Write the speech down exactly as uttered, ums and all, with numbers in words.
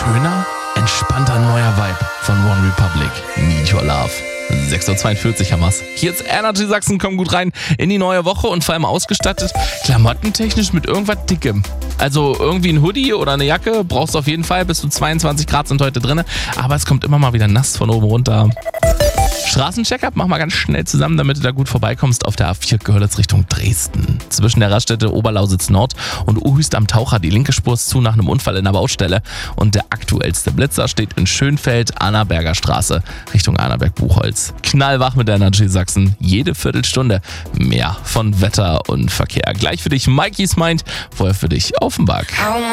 schöner, entspannter neuer Vibe von One Republic. Need Your Love. sechs Uhr zweiundvierzig haben wir's. Hier ist Energy Sachsen, komm gut rein in die neue Woche und vor allem ausgestattet klamottentechnisch mit irgendwas Dickem. Also irgendwie ein Hoodie oder eine Jacke brauchst du auf jeden Fall, bis zu zweiundzwanzig Grad sind heute drin, aber es kommt immer mal wieder nass von oben runter. Straßencheck-up, mach mal ganz schnell zusammen, damit du da gut vorbeikommst. Auf der A vier Görlitz Richtung Dresden. Zwischen der Raststätte Oberlausitz Nord und Uhüst am Taucher. Die linke Spur ist zu nach einem Unfall in der Baustelle. Und der aktuellste Blitzer steht in Schönfeld, Annaberger Straße, Richtung Annaberg-Buchholz. Knallwach mit der Energy Sachsen. Jede Viertelstunde mehr von Wetter und Verkehr. Gleich für dich Mikey's Mind, vorher für dich Offenbach.